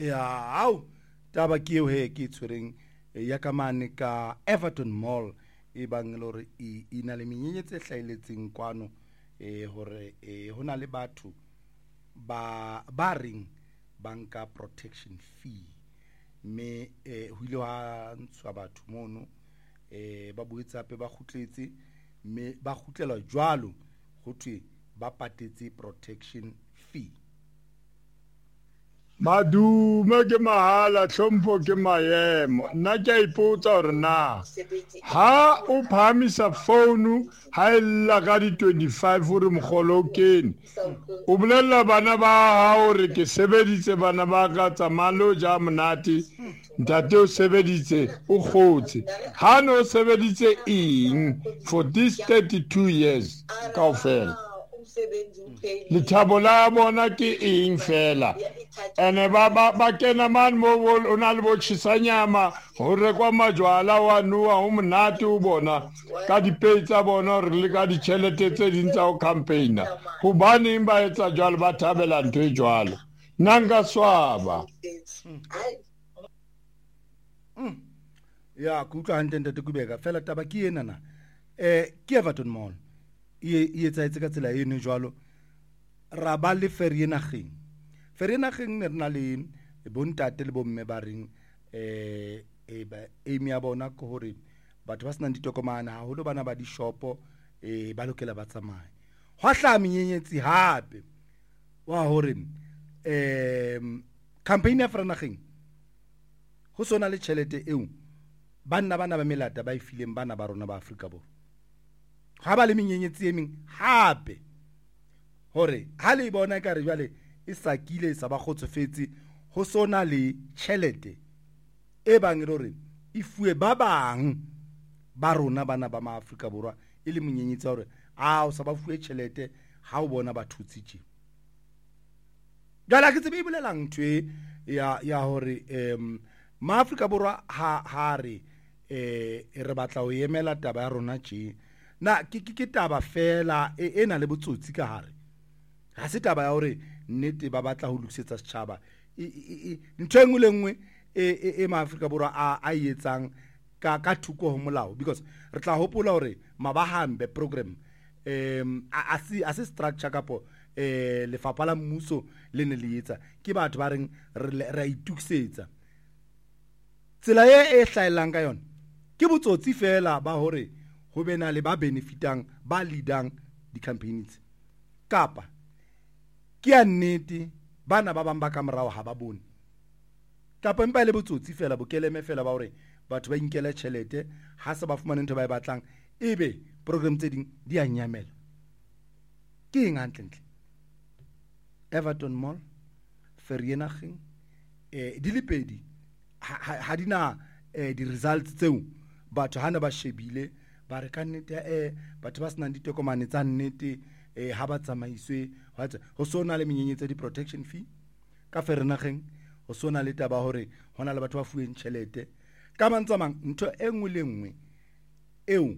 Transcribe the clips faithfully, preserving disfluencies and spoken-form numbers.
ya au taba ke eo he ke tshwereng ya kamane ka Everton Mall e bang le hore e ina le menyenyetse hlailetseng kwano eh hore eh hona le batho ba ba ring banka protection fee me eh ho ile ha ntshwa batho mono eh ba buetsa hape ba khutletse me ba khutlela jwalo ho thwe ba patetse protection fee. Madume ke mahala, tlhompho ke maemo. Nna ke a ipotsa hore na ha o phamisa phone ha illa ka di twenty-five hore mogolo o kene o bolella bana ba ha hore ke sebeditse bana ba ka tsamalo ja monate ntate o sebeditse o khotse ha no sebeditse eng for this thirty-two years kaofela lethabo la bona ke eng fela ene ba ba ba kena man mo ona le bo tshisanyama hore kwa majwala wa nuwa ho monate o bona ka dipetsa bona re le ka ditšhelete tse dintsa o campaigner ho bane ba etsa jwalo ba thabela ntwe jwalo nanga swaba ya kutlwa hantle ntate Kubeka fela taba ke ena na eh ke Everton Mall e e etsa etsa ka tsela eno jwalo ra ba le Ferienageng Ferienageng ne rena le bontate le bomme ba reng eh e ba emi ya bona ko hore batho ba sena ditokomane ha holo bana ba di shopo eh ba lokela ba tsamaye hwa hla menyenyetsi hape wa hore eh campaign ya Ferienageng ho sona le tšhelete eo banna bana ba melata ba ifileng bana ba rona ba Afrika Borwa ha ba le menyenyetsi e meng hape hore ha le bona ka re jwale e sakile sa ba khotsofetse ho sona le tšhelete e bang re hore e fuwe ba bang ba rona bana ba ma Afrika Borwa e le menyenyetsi hore a o sa ba fuwe tšhelete ha o bona ba thutsitse jala ke tsebe e bolelang thwe ya ya hore em ma Afrika Borwa ha ha re eh re batla ho emela taba ya rona tje na ke ke taba fela e ena le botsotsi ka hare ha se taba ya hore nnete ba batla ho lukisetsa setjhaba ntho engwe le ngwe e ma Afrika Borwa a a etsang ka ka thuko ho molao because re tla hopola hore mabahambe program em a se a se structure kapo eh lefapha la mmuso le ne le etsa ke batho ba reng re itukisetsa tsela e e hlailang ka yona ke botsotsi fela ba hore ho bena le ba benefitang ba leadang di campaigns kapa ke a nnete bana ba bang ba ka morao ha ba bone kapa empa le botsotsi fela bokeleme fela ba hore batho ba inkela tšhelete ha se ba fumana ntho ba e batlang ebe program tse ding di a nyamela ke eng hantle Everton Mall Ferienageng eh di le pedi ha dina eh di results tseo batho hana ba shebile ba re ka nnete eh batho ba sena ditokomane tsa nnete eh ha ba tsamaiswe ho sona le menyenyetsa di protection fee ka Ferienageng ho sona le taba hore hona le batho ba fuweng tšhelete ka mantsamang ntho engwe le engwe eo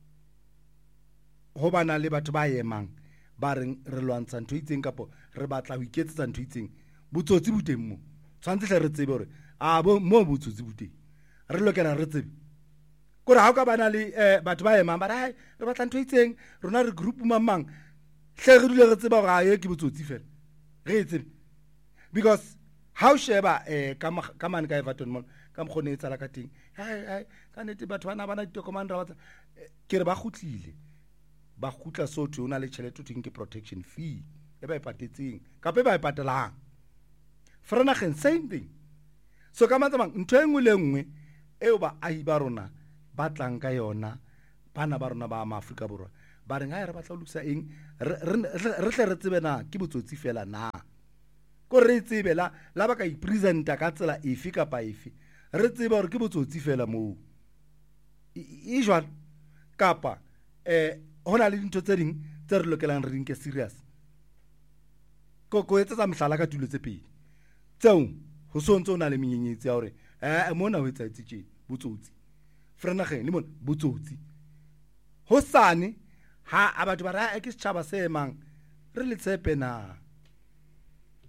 ho bana le batho ba yemang ba reng re lwantsha ntho itseng kapo re batla ho iketsetsa ntho itseng botsotsi buteng mo tshwantse hle re tsebe hore a bo mo botsotsi buteng re lokela re tsebe kore ha o ka bana le batho ba yemang ba re re batla ntho itseng rona re group mamang hle re dule re tseba hore a ye ke botsotsi fela re tsebe because how sheba eh ka mane ka Everton Mall ka mkhone etsala ka teng hai hai ka nete batho bana bana ditokomane ra batla ke re ba khutlile ba khutla sotho ona le tšhelete thweng ke protection fee e ba e patetseng ka pe ba e patelang Ferienageng same thing so ka mantsamang ntho engwe le engwe eo ba ahi ba rona ba tlang ka yona bana ba rona ba ma Afrika Borwa ba reng ha re batla ho lukisa eng re tle re tsebe na ke botsotsi fela na ko re tsebe la la ba ka i presenta ka tsela efe kapa efe re tsebe hore ke botsotsi fela moo e jwalo kapa eh hona le dintho tse ding tse re lokelang re dinke serious ko ko etsa mhlala ka tulo tse pedi tseo ho sontso ona le menyenyetsi ya hore eh mona ho etsa etse botsotsi Ferienageng le mona botsotsi ho sane ha abatho ba ra ke setjhaba se mang re le tshepe na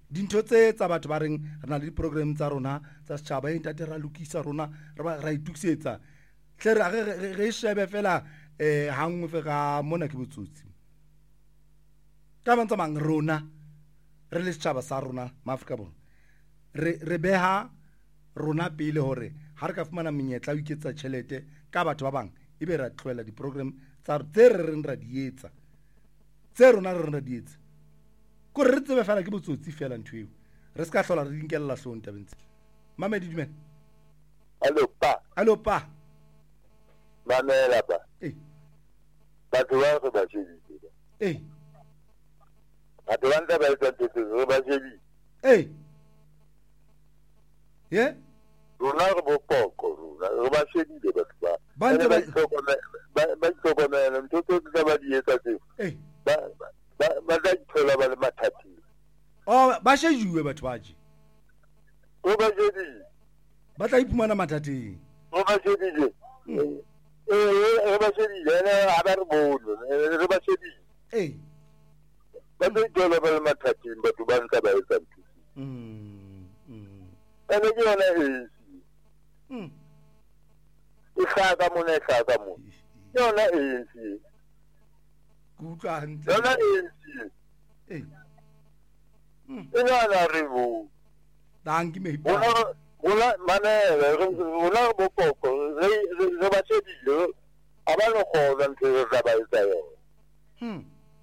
dintho tse tsa batho ba reng re na le di-program tsa rona tsa setšhaba e ntate ra lokisa rona ra itukisetsa tle re shebe fela um gangwe fe ga mona ke botsotsi ka bantsa mang rona re le setšhaba sa rona maaforika borwa re beha rona pele gore ga re ka fumana menyetla o iketsa tšhelete ka batho ba bang e be ra tloela di-program tse re reng ra di etsa tse rona re reng ra di etsa kore re tsebe fela ke botsotsi fela ntho eo re se ka hlola re dinkelela hlong tabentse mamedi dumela allo pa allo pa mamela pa eh batho ba re ba shebile eh batho ba ntse ba etsa ntho re ba shebile eh ye rona re bo poko rona re ba shebile batho ba ba ntse ba ba tlhokomela ntho tse ba di etsa tse eh ba ba tla ithola ba le mathateng oh ba shejuwe batho ba je o ba shebile ba tla iphumana mathateng o ba shebile eh re ba shebile ene a ba re bolo re ba shebile eh ba tla ithola ba le mathateng batho ba ntse ba etsa ntho mm mm ene ke yona e mm ihlaka mona ihlaka mona yona e e kutlwa hantle yona e eh mm ina na rivu danki me bona bona mane bona bo poko re re ba shebile a ba no khola ntse re ba etsa yo hm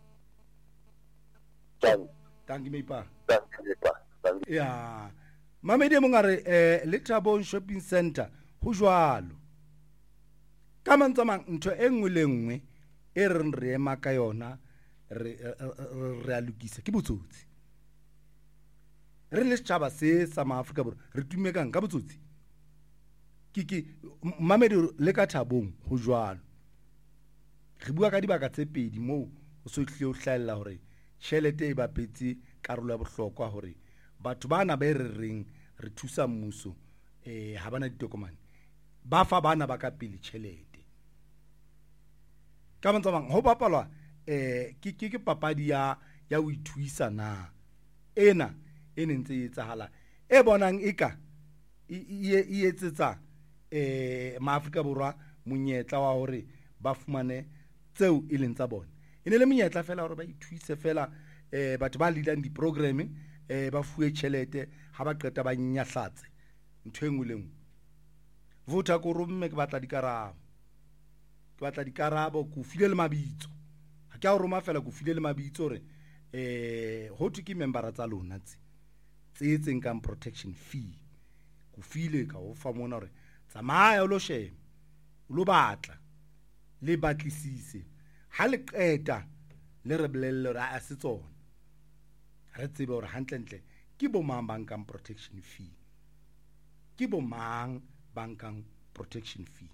dan danki me pa dan ke pa dan ya mamedi mo ngare eh le Thabong shopping center ho jwalo ka mantsamang ntho e nngwe le nngwe e re re ema ka yona re re a lokisa ke botsotsi re le setšhaba se sa Maafrika Borwa re tumme kang ka botsotsi ke ke mamedi le ka Thabong ho jwalo re bua ka dibaka tse pedi moo o so tlile o hlaella hore tšhelete e bapetse karolo ya bohlokwa hore batho bana ba re reng re thusa mmuso eh ha bana ditokomane ba fa bana ba ka pele tšhelete ka mantsa bang ho bapalwa eh ke ke papadi ya ya o ithuisa na ena e nentse e etsahala e bonang eka e etsetsa eh Maafrika Borwa monyetla wa hore ba fumane tseo e leng tsa bona e ne le monyetla fela hore ba ithuise fela eh batho ba leadang di programming eh ba fuwe tšhelete ha ba qeta ba nyahlatse ntho engwe leng vota ko romme ke batla dikarabo ke batla dikarabo ku file le mabitso ha ke a roma fela ku file le mabitso re eh ho tu ke member tsa lona tse tse nkang protection fee ku file ka o fa mona re tsamaya o lo shema o lo batla le batlisise ha le qeta le re bolelle re a se tsona re tsebe hore hantle ntle ke bo mang bankang protection fee ke bo mang bankang protection fee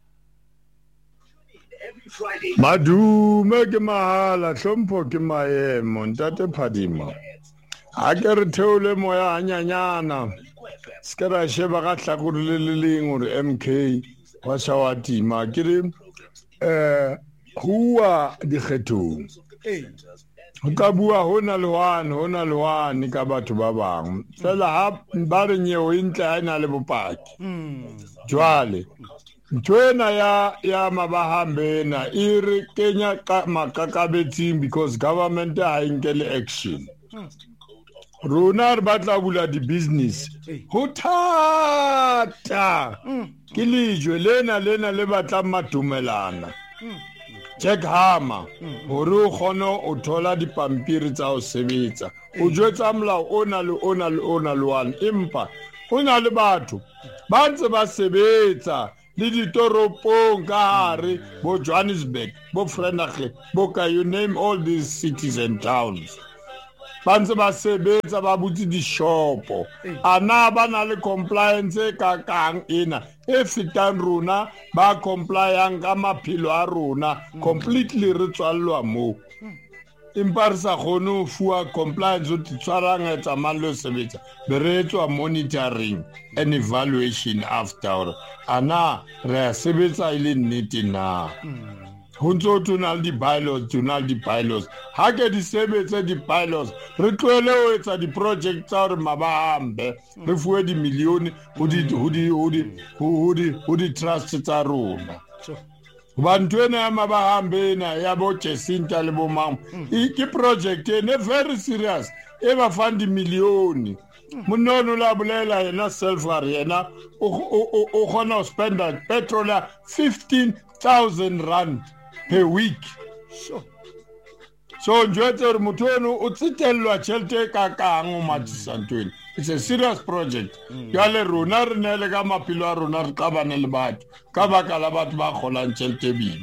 madume ke mahala hlompho ke maemo ntate Phadima a ke re theole moya hanyanyana se ra sheba ga hlakore le le leng hore M K wa shawatima ke re eh huwa dikgethong eh ka bua hona le wane hona le wane ka batho ba bang fela ha ba re nyewe intle a ina le bopaki jwale ntwena ya ya mabahambe na iri Kenya ka makakabetsing because government ha inkele action rona re batla bula di business ho thata ke lejwe lena lena le batla matumelana check hama hore o kgone o thola dipampiri tsa o sebetsa o jwetsa molao ona le ona le ona le one empa hona le batho ba ntse ba sebetsa le ditoropong ka hare bo Johannesburg bo Vereeniging bo ka you name all these cities and towns ba ntse ba sebetsa ba butse di shopo ana ba na le compliance ka kang ena e fitang rona ba complyang ka maphelo a rona completely re tswallwa mo imparsa khono fuwa compliance o tshwarang etsa manlo sebetsa be re tswa monitoring and evaluation after ana re sebetsa ile nnete na ho ntso tona le di-bylaws tona le di-bylaws ha ke di sebetse di-bylaws re tlohele ho etsa di-project tsa hore mabahambe re fuwe di-million ho di-trust tsa rona ba ntho ena ya mabahambe ena ya bo Jacinta le bo mang ke project ene very serious e ba fang di-million monono la bolela yena self-ar yena o kgona ho spenda petrol ya fifteen thousand rand per week. Sure. So njwetse hore motho eno o tsetellwa tjhelete ka kang o matisa ntwena. It's a serious project. Jwale rona re ne le ka maphelo a rona re qabane le batho ka baka la batho ba kgolang tjhelete bile.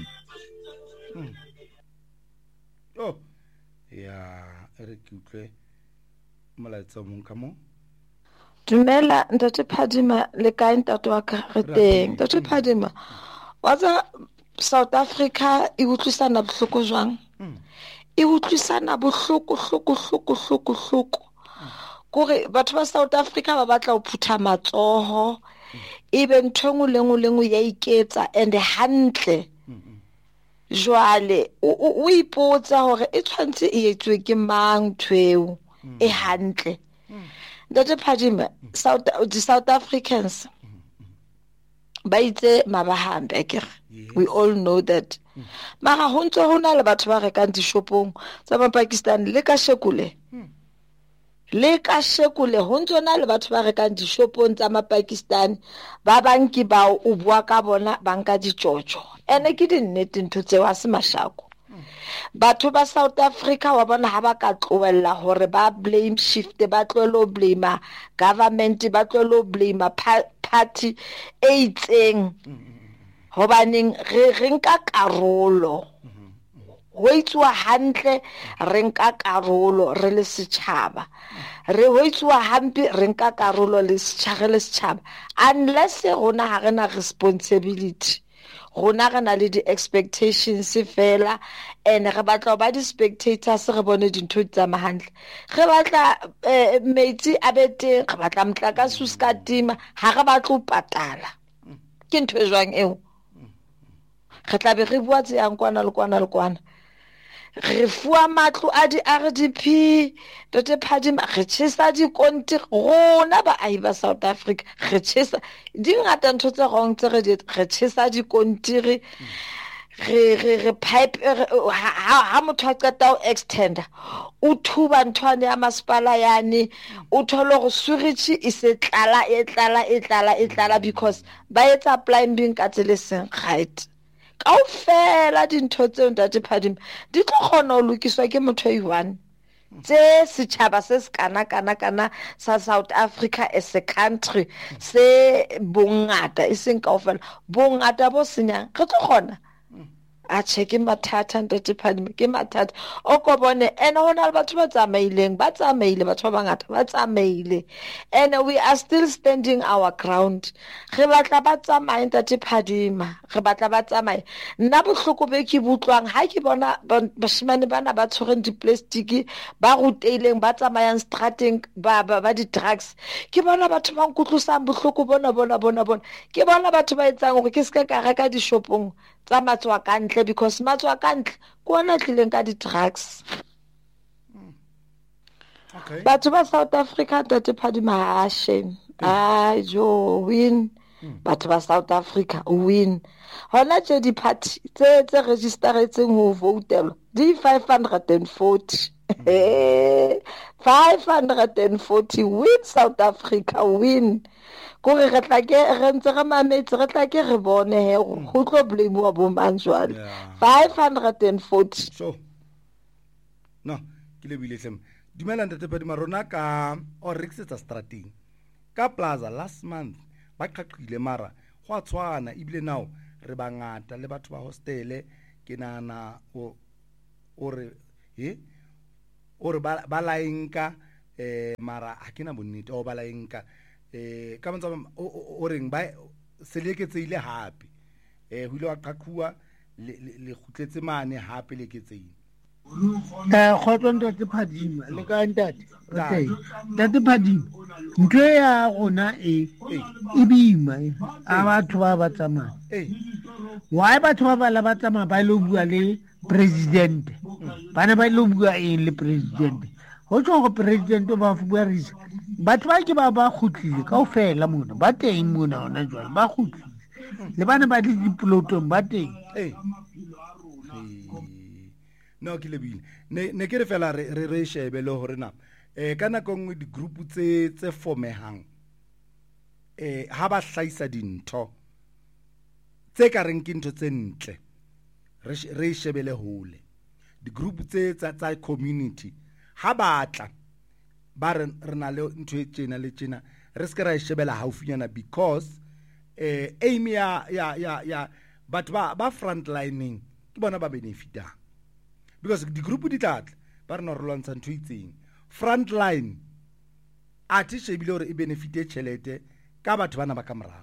Oh. Ya re ke utlwe molaetsa mong ka mo. Dumela ntate Phadima le kae ntate wa ka re teng. Ntate Phadima waza South Africa e utlwisana bohloko jwang? E utlwisana bohloko hloko hloko hloko hloko. Kore batho ba South Africa ba batla ho phutha matsoho ebe ntho engwe le engwe le engwe ya iketsa and hantle. Jwale o ipotsa hore e tshwantse e etswe ke mang thweo e hantle. Ntate Phadima South the South Africans ba itse mabahambe akere we all know that mara ho ntse hona le batho ba rekang dishopong tsa ba Pakistan le ka shekule le ka shekule ho ntse hona le batho ba rekang dishopong tsa ma Pakistan ba banki ba o bua ka bona banka dijojo ene ke dinnete ntho tse wa se mashako batho ba South Africa wa bona ha ba ka tloella hore ba blame shift ba tlolo blame government ba tlolo blame party e itseng hobaneng re re nka karolo ho itswa hantle re nka karolo re le setjhaba re ho itswa hampe re nka karolo le setjhaba le setjhaba unless rona ha rena responsibility rona re na le di-expectations fela and re batla ba di-spectators re bone dintho di tsamaya hantle re batla metsi a bete re batla motlakase o ska tima ha re batla ho patala ke ntho e jwang eo re tla be re bua tse yang kwana le kwana le kwana re fuwa matlo a di-R D P Ntate Phadima re tjhesa dikonti rona baahi ba South Africa re tjhesa di ngata ntho tse wrong tse re di re tjhesa dikonti re re re pipe ha motho a qeta ho extender o thuba nthwane ya masipala yani o thola go surichi e se tlala e tlala e tlala e tlala because ba etsa plumbing ka tsele seng right kaofela dintho tseo Ntate Phadima di tlo kgona ho lokiswa ke motho e one tse setjhaba se se kana kana kana sa South Africa as a country se bongata e seng kaofela bongata bo senyang re tlo kgona a check mathata Ntate Phadima ke mathata o ko bone ene hona le batho ba tsamaileng ba tsamaile batho ba bangata ba tsamaile and we are still standing our ground re batla ba tsamaya Ntate Phadima re batla ba tsamaya nna bohloko be ke butlwang ha ke bona bashimane bana ba tshoreng di-plastic ba ruteileng ba tsamayang strateng ba ba di-drugs ke bona batho ba nkutlwisang bohloko bona bona bona bona ke bona batho ba etsang hore ke se ka reka dishopong tsa matswa kantle because matswa kantle kwana tlileng ka di-drugs. Okay. Batho ba South Africa Ntate Phadima ha shame ah jo win batho ba South Africa win hona tse di party tse tse registeretseng ho votelwa di five hundred forty five hundred forty win South Africa win kore re tla ke re ntse re mametse re tla ke re bone he go tlo blame wa bo manjwale five hundred forty so no ke le bile tlem dumela Ntate Phadima rona ka o reksetsa strateng ka plaza last month ba qaqile mara go a tshwana ibile now re bangata le batho ba hostele ke nana o o re he o re ba laenka eh mara ha kena bonnete o ba laenka eh ka motsa o reng ba se leketseile hape eh ho ile wa qaqhuwa le khutletse mane hape leketseile eh khotso ntate Phadima le ka ntate okay ntate Phadima ntwe ya gona e e bima a batho ba ba tsamaya eh why batho ba ba la ba tsamaya ba lo bua le president bana ba lo bua eng le president ho tswa go president ba bua risa batho ba ke ba ba khutlile ka ofela mona ba teng mona ona jwale ba khutlile le bana ba di diplotong ba teng eh no ke lebile ne ne ke re fela re re re shebe le hore na eh kana kongwe di group tse tse formehang eh ha ba hlaisa dintho tse ka reng ke ntho tse ntle re re shebele hole di group tse tsa tsa community ha batla ba re na le ntho e tsena le tsena re se ra shebela haufinyana because eh aim ya ya ya ya but ba ba frontlining ke bona ba benefitang because di group di tlatla ba re no re lwantsha ntho itseng frontline a ti shebile hore e benefite chelete ka batho bana ba ka morao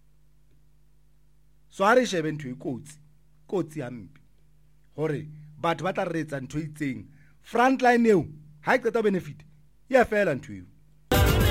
so a re shebe ntho e kotsi kotsi ya mpe hore batho ba tla re etsa ntho itseng frontline eo ha e qeta benefit ya fela ntho eo